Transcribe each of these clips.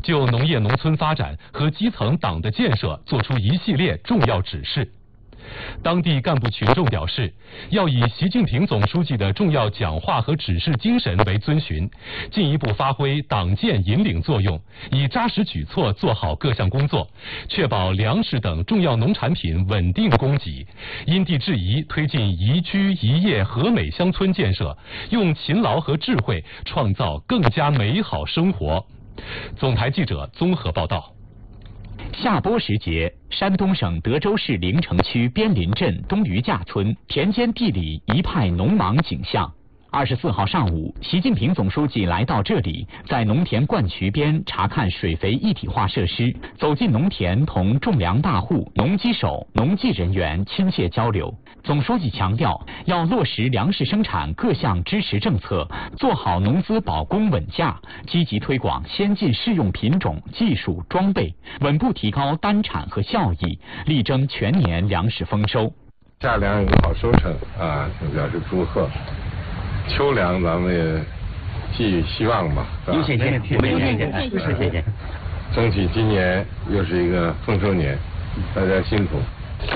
就农业农村发展和基层党的建设作出一系列重要指示。当地干部群众表示，要以习近平总书记的重要讲话和指示精神为遵循，进一步发挥党建引领作用，以扎实举措做好各项工作，确保粮食等重要农产品稳定供给，因地制宜推进宜居宜业和美乡村建设，用勤劳和智慧创造更加美好生活。总台记者综合报道。 夏播时节，山东省德州市临城区边林镇东余架村田间地里一派农忙景象。24号上午，习近平总书记来到这里，在农田灌渠边查看水肥一体化设施，走进农田，同种粮大户、农机手、农技人员亲切交流。总书记强调，要落实粮食生产各项支持政策，做好农资保供稳价，积极推广先进适用品种、技术、装备，稳步提高单产和效益，力争全年粮食丰收。 夏粮有个好收成啊，就表示祝贺。秋粮咱们也寄予希望吧， 有谢谢，我们有谢谢，谢谢。 争取今年又是一个丰收年，大家辛苦。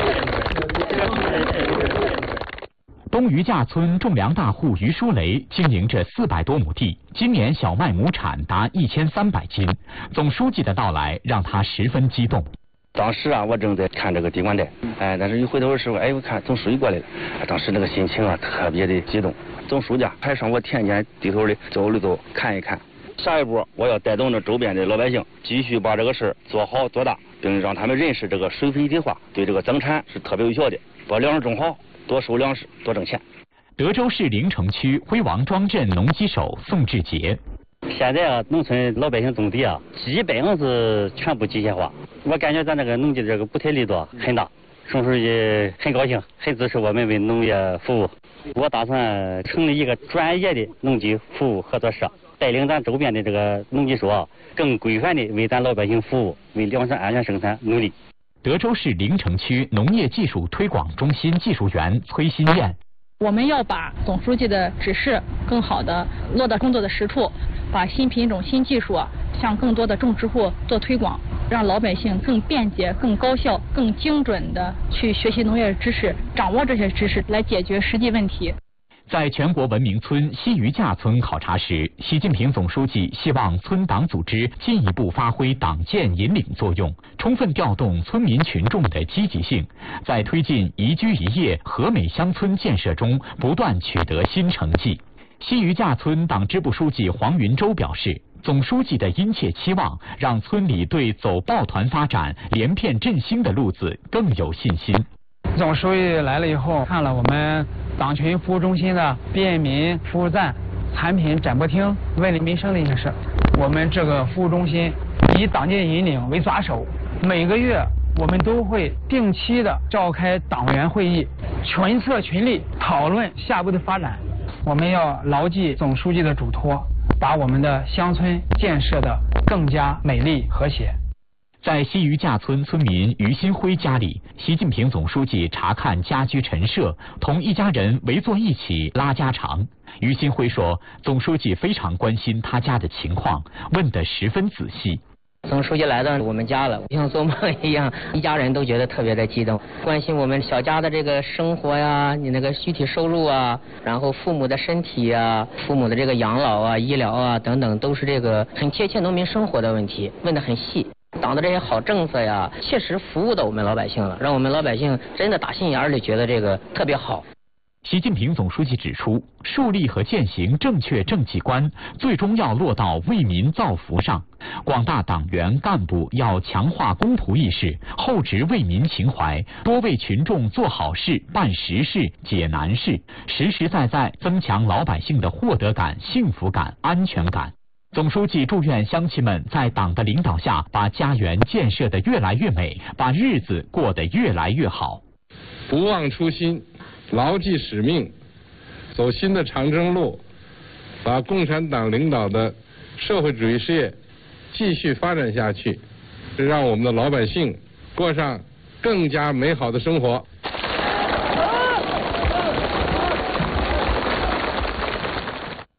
东余架村种粮大户于书雷经营着400多亩地，今年小麦亩产达1300斤。总书记的到来让他十分激动。 当时啊，我正在看这个地管带，但是一回头的时候，我看总书记过来了，当时那个心情啊特别的激动。总书记还上我田间地头的走一走，看一看。下一步，我要带动着周边的老百姓，继续把这个事儿做好做大，并让他们认识这个水肥一体化对这个增产是特别有效的。把粮食种好，多收粮食，多挣钱。 德州市临城区辉王庄镇农机手宋志杰。 现在啊，农村老百姓种地啊，基本上是全部机械化。我感觉咱这个农机的这个补贴力度很大，宋书记很高兴，很支持我们为农业服务。我打算成立一个专业的农机服务合作社，带领咱周边的这个农机手啊，更规范的为咱老百姓服务，为粮食安全生产努力。 德州市临城区农业技术推广中心技术员崔新燕。 我们要把总书记的指示更好的落到工作的实处，把新品种、新技术向更多的种植户做推广，让老百姓更便捷、更高效、更精准的去学习农业知识，掌握这些知识来解决实际问题。 在全国文明村西余架村考察时，习近平总书记希望村党组织进一步发挥党建引领作用，充分调动村民群众的积极性，在推进宜居宜业和美乡村建设中不断取得新成绩。西余架村党支部书记黄云洲表示，总书记的殷切期望让村里对走抱团发展、连片振兴的路子更有信心。 总书记来了以后，看了我们党群服务中心的便民服务站、产品展播厅、问理民生的一些事。我们这个服务中心以党建引领为抓手，每个月我们都会定期的召开党员会议，群策群力讨论下步的发展。我们要牢记总书记的嘱托，把我们的乡村建设得更加美丽和谐。 在西余架村村民于新辉家里，习近平总书记查看家居陈设，同一家人围坐一起拉家常。于新辉说，总书记非常关心他家的情况，问得十分仔细。 总书记来到我们家了，像做梦一样，一家人都觉得特别的激动，关心我们小家的这个生活呀，你那个具体收入啊，然后父母的身体啊，父母的这个养老啊、医疗啊等等，都是这个很贴切农民生活的问题，问得很细。党的这些好政策呀，切实服务到我们老百姓了，让我们老百姓真的打心眼里觉得这个特别好。 习近平总书记指出，树立和践行正确政绩观，最终要落到为民造福上。广大党员干部要强化公仆意识，厚植为民情怀，多为群众做好事、办实事、解难事，实实在在增强老百姓的获得感、幸福感、安全感。总书记祝愿乡亲们在党的领导下，把家园建设得越来越美，把日子过得越来越好。 不忘初心，牢记使命，走新的长征路，把共产党领导的社会主义事业继续发展下去，让我们的老百姓过上更加美好的生活。 德州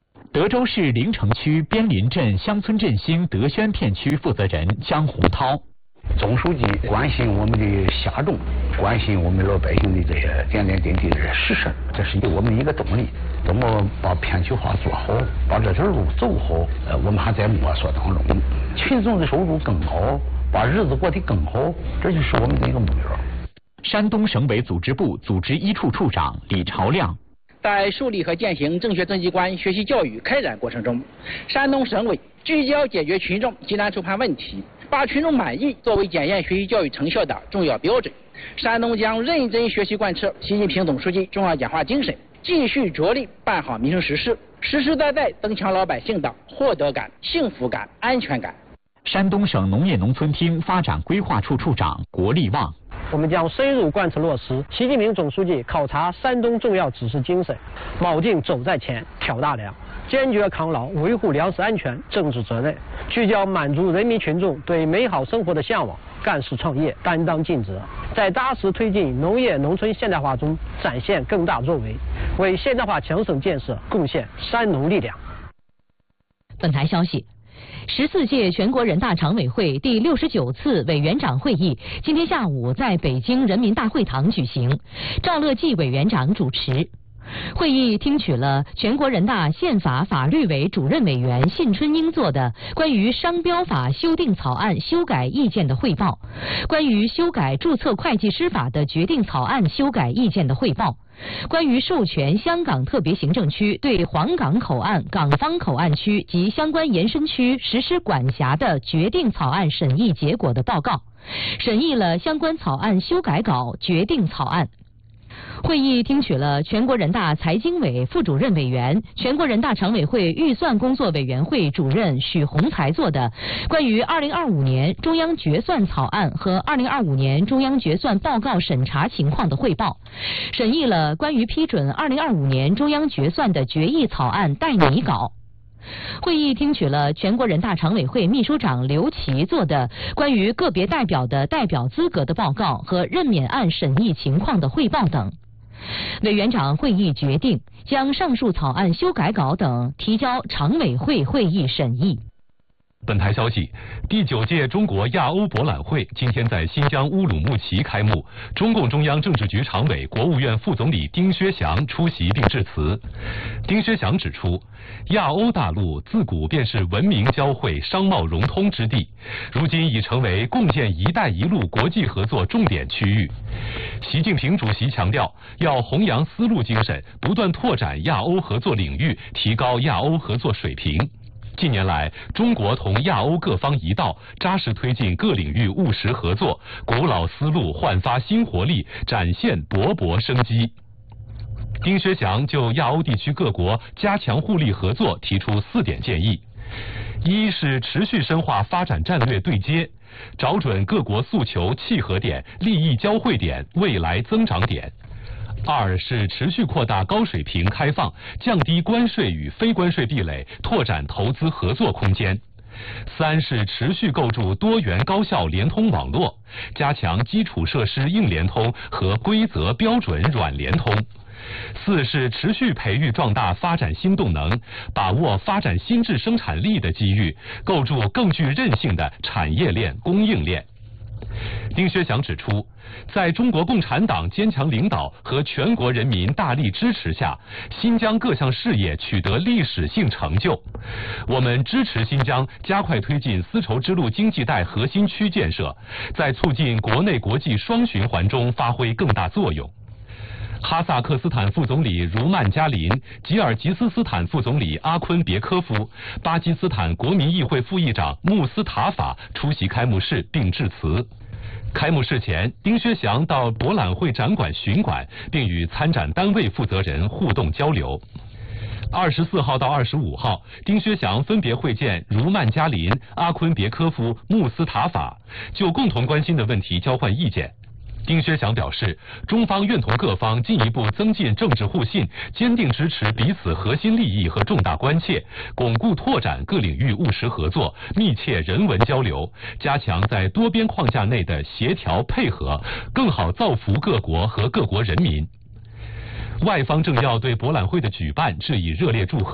州市临城区边林镇乡村振兴德宣片区负责人江洪涛。 总书记关心我们的下众，关心我们老百姓的这些点点滴滴的实事，这是我们一个动力。怎么把片区化做好，把这条路走好，我们还在摸索当中。群众的收入更好，把日子过得更好，这就是我们的一个目标。 山东省委组织部组织一处处长李朝亮。 在树立和践行正确政绩观学习教育开展过程中，山东省委聚焦解决群众急难愁盼问题，把群众满意作为检验学习教育成效的重要标准。山东将认真学习贯彻习近平总书记重要讲话精神，继续着力办好民生实事，实实在在增强老百姓的获得感、幸福感、安全感。 山东省农业农村厅发展规划处处长国立旺。 我们将深入贯彻落实习近平总书记考察山东重要指示精神，铆定走在前、挑大梁，坚决抗牢维护粮食安全政治责任，聚焦满足人民群众对美好生活的向往，干事创业担当尽责，在扎实推进农业农村现代化中展现更大作为，为现代化强省建设贡献山农力量。 本台消息，14届全国人大常委会第69次委员长会议今天下午在北京人民大会堂举行，赵乐际委员长主持。会议听取了全国人大宪法法律委主任委员信春英作的关于商标法修订草案修改意见的汇报，关于修改注册会计师法的决定草案修改意见的汇报，关于授权香港特别行政区对黄岗口岸、港方口岸区及相关延伸区实施管辖的决定草案审议结果的报告，审议了相关草案修改稿、决定草案。会议听取了全国人大财经委副主任委员、全国人大常委会预算工作委员会主任许宏才作的关于2025年中央决算草案和2025年中央决算报告审查情况的汇报，审议了关于批准2025年中央决算的决议草案待拟稿。会议听取了全国人大常委会秘书长刘琦作的关于个别代表的代表资格的报告和任免案审议情况的汇报等。委员长会议决定将上述草案修改稿等提交常委会会议审议。 本台消息，第9届中国亚欧博览会今天在新疆乌鲁木齐开幕，中共中央政治局常委、国务院副总理丁薛祥出席并致辞。丁薛祥指出，亚欧大陆自古便是文明交汇、商贸融通之地，如今已成为共建“一带一路”国际合作重点区域。习近平主席强调，要弘扬丝路精神，不断拓展亚欧合作领域，提高亚欧合作水平。近年来，中国同亚欧各方一道，扎实推进各领域务实合作，古老丝路焕发新活力，展现勃勃生机。丁薛祥就亚欧地区各国加强互利合作提出4点建议：一是持续深化发展战略对接，找准各国诉求契合点、利益交汇点、未来增长点。2是持续扩大高水平开放，降低关税与非关税壁垒，拓展投资合作空间。3是持续构筑多元高效联通网络，加强基础设施硬联通和规则标准软联通。4是持续培育壮大发展新动能，把握发展新质生产力的机遇，构筑更具韧性的产业链、供应链。丁薛祥指出，在中国共产党坚强领导和全国人民大力支持下，新疆各项事业取得历史性成就。我们支持新疆加快推进丝绸之路经济带核心区建设，在促进国内国际双循环中发挥更大作用。哈萨克斯坦副总理茹曼加林、吉尔吉斯斯坦副总理阿昆别科夫、巴基斯坦国民议会副议长穆斯塔法出席开幕式并致辞。开幕式前，丁薛祥到博览会展馆巡馆，并与参展单位负责人互动交流。24号到25号，丁薛祥分别会见茹曼加林、阿昆别科夫、穆斯塔法，就共同关心的问题交换意见。丁薛祥表示，中方愿同各方进一步增进政治互信，坚定支持彼此核心利益和重大关切，巩固拓展各领域务实合作，密切人文交流，加强在多边框架内的协调配合，更好造福各国和各国人民。外方政要对博览会的举办致以热烈祝贺。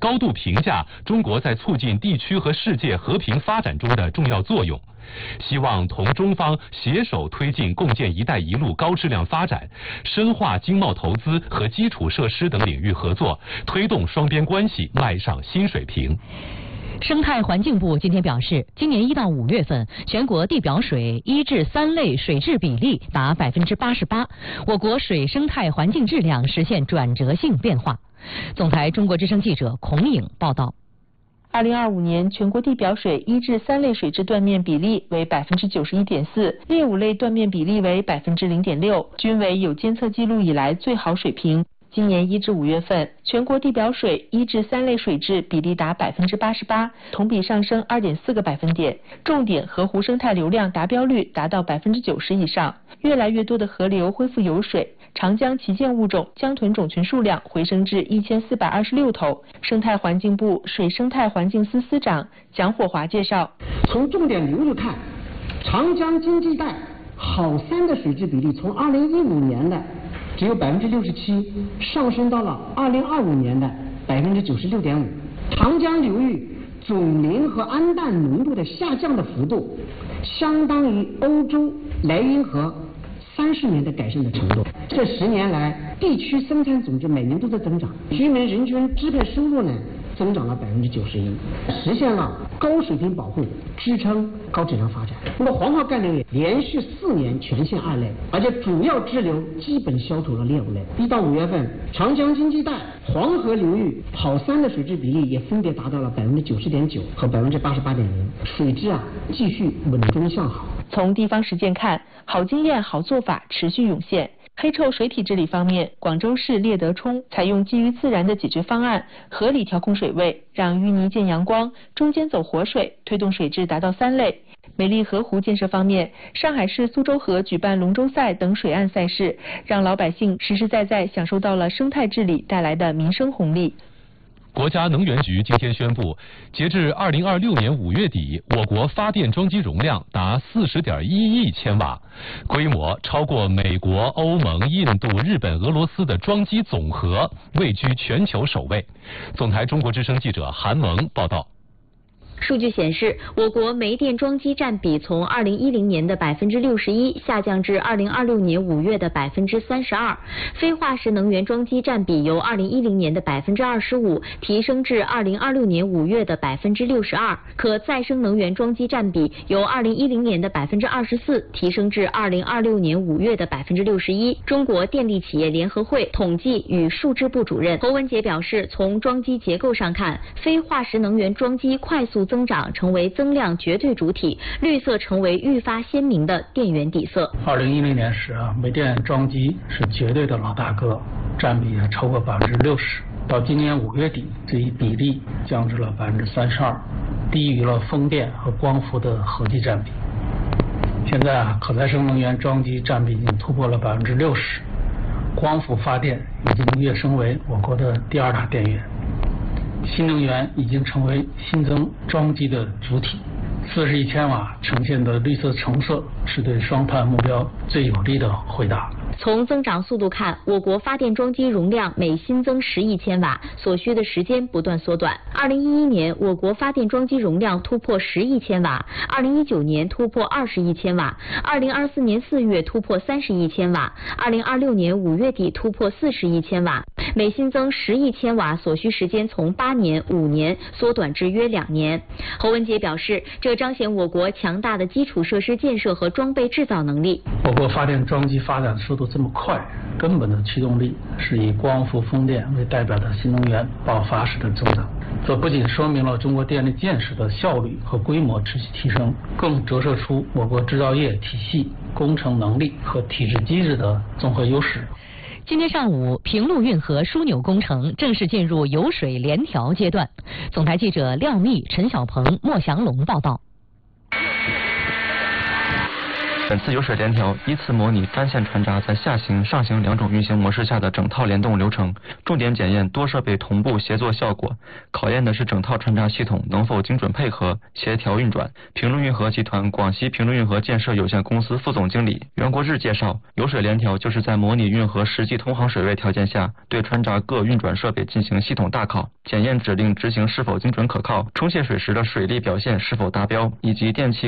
高度评价中国在促进地区和世界和平发展中的重要作用，希望同中方携手推进共建“一带一路”高质量发展，深化经贸投资和基础设施等领域合作，推动双边关系迈上新水平。 生态环境部今天表示，今年1到5月份，全国地表水1至3类水质比例达88%，我国水生态环境质量实现转折性变化。总台中国之声记者孔颖报道。 2025年全国地表水1至3类水质断面比例为91.4%，劣5类断面比例为0.6%，均为有监测记录以来最好水平。今年1至5月份，全国地表水1至3类水质比例达88%，同比上升2.4个百分点。重点河湖生态流量达标率达到90%以上，越来越多的河流恢复有水。长江旗舰物种江豚种群数量回升至1426头。生态环境部水生态环境司司长蒋火华介绍， 从重点流域看，长江经济带好3的水质比例从2015年的只有67%，上升到了2025年的96.5%。长江流域总磷和氨氮浓度的下降的幅度，相当于欧洲莱茵河30年的改善的程度。这10年来，地区生产总值每年都在增长，居民人均支配收入呢增长了91%，实现了高水平保护，支撑高质量发展。那么黄河干流也连续4年全线2类，而且主要支流基本消除了劣5类。1到5月份，长江经济带、黄河流域好3的水质比例也分别达到了90.9%和88.0%，水质继续稳中向好。 从地方实践看，好经验、好做法持续涌现。黑臭水体治理方面，广州市猎德冲采用基于自然的解决方案，合理调控水位，让淤泥见阳光，中间走活水，推动水质达到3类。美丽河湖建设方面，上海市苏州河举办龙舟赛等水岸赛事，让老百姓实实在在享受到了生态治理带来的民生红利。 国家能源局今天宣布，截至2026年5月底，我国发电装机容量达40.1亿千瓦，规模超过美国、欧盟、印度、日本、俄罗斯的装机总和，位居全球首位。总台中国之声记者韩萌报道。 数据显示，我国煤电装机占比从2010年的61%下降至2026年5月的32%，非化石能源装机占比由2010年的25%提升至2026年5月的62%，可再生能源装机占比由2010年的24%提升至2026年5月的61%。中国电力企业联合会统计与数支部主任侯文杰表示，从装机结构上看，非化石能源装机快速增长成为增量绝对主体，绿色成为愈发鲜明的电源底色。 2010年时煤电装机是绝对的老大哥，占比也超过60%。到今年5月底，这一比例降至了32%，低于了风电和光伏的合计占比。现在可再生能源装机占比已经突破了60%，光伏发电已经跃升为我国的第2大电源。新能源已经成为新增装机的主体，40亿千瓦呈现的绿色橙色是对双碳目标最有力的回答。 从增长速度看，我国发电装机容量每新增10亿千瓦，所需的时间不断缩短。2011年，我国发电装机容量突破10亿千瓦；2019年突破20亿千瓦；2024年4月突破30亿千瓦；2026年5月底突破40亿千瓦。每新增10亿千瓦所需时间从8年、5年缩短至约2年。侯文杰表示，这彰显我国强大的基础设施建设和装备制造能力。 我国发电装机发展速度这么快，根本的驱动力是以光伏、风电为代表的新能源爆发式的增长。这不仅说明了中国电力建设的效率和规模持续提升，更折射出我国制造业体系、工程能力和体制机制的综合优势。 今天上午，平陆运河枢纽工程正式进入油水联调阶段。总台记者廖密、陈小鹏、莫祥龙报道。 本次油水联调依次模拟单线船闸在下行、上行两种运行模式下的整套联动流程，重点检验多设备同步协作效果，考验的是整套船闸系统能否精准配合、协调运转。平陆运河集团广西平陆运河建设有限公司副总经理袁国志介绍，油水联调就是在模拟运河实际通航水位条件下，对船闸各运转设备进行系统大考，检验指令执行是否精准可靠，冲卸水时的水力表现是否达标，以及电气